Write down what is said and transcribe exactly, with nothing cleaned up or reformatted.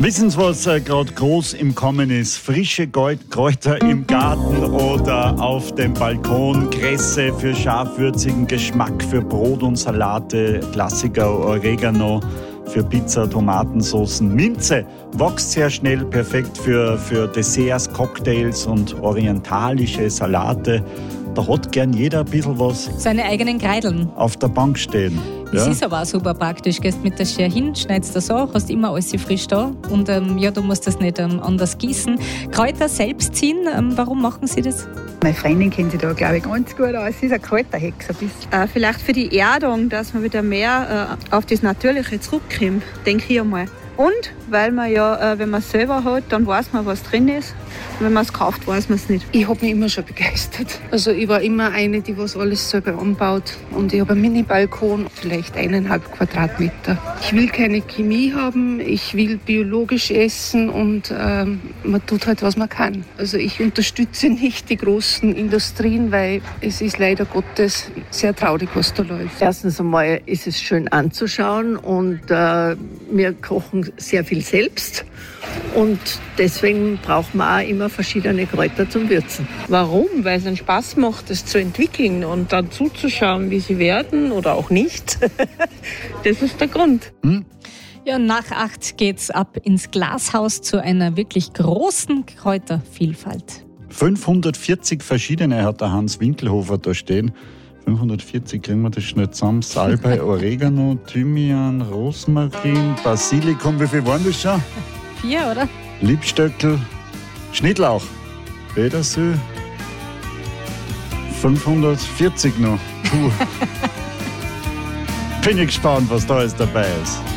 Wissen Sie, was äh, gerade groß im Kommen ist? Frische Gold- Kräuter im Garten oder auf dem Balkon, Kresse für scharfwürzigen Geschmack, für Brot und Salate, Klassiker Oregano für Pizza, Tomatensoßen. Minze wächst sehr schnell, perfekt für, für Desserts, Cocktails und orientalische Salate. Da hat gern jeder ein bisschen was Seine eigenen Kreideln. auf der Bank stehen. Das Ja? ist aber auch super praktisch. Gehst mit der Schere hin, schneidest das an, hast immer alles frisch da und ähm, ja, du musst das nicht ähm, anders gießen. Kräuter selbst ziehen, ähm, warum machen Sie das? Meine Freundin kennt sich da, glaube ich, ganz gut aus. Sie ist eine Kräuterhexe ein bisschen. Äh, vielleicht für die Erdung, dass man wieder mehr äh, auf das Natürliche zurückkommt, denke ich einmal. Und weil man ja, äh, wenn man es selber hat, dann weiß man, was drin ist. Und wenn man es kauft, weiß man es nicht. Ich habe mich immer schon begeistert. Also ich war immer eine, die was alles selber anbaut. Und ich habe einen Mini-Balkon, vielleicht eineinhalb Quadratmeter. Ich will keine Chemie haben, ich will biologisch essen und ähm, man tut halt, was man kann. Also ich unterstütze nicht die großen Industrien, weil es ist leider Gottes sehr traurig, was da läuft. Erstens einmal ist es schön anzuschauen und äh, wir kochen sehr viel selbst und deswegen braucht man auch immer verschiedene Kräuter zum Würzen. Warum? Weil es einen Spaß macht, es zu entwickeln und dann zuzuschauen, wie sie werden oder auch nicht. Das ist der Grund. Hm? Ja, nach acht geht's ab ins Glashaus zu einer wirklich großen Kräutervielfalt. fünfhundertvierzig verschiedene hat der Hans Winkelhofer da stehen. fünfhundertvierzig kriegen wir das schnell zusammen. Salbei, Oregano, Thymian, Rosmarin, Basilikum. Wie viel waren das schon? Vier, oder? Liebstöckel, Schnittlauch, Petersil. fünfhundertvierzig noch. Puh. Bin ich gespannt, was da alles dabei ist.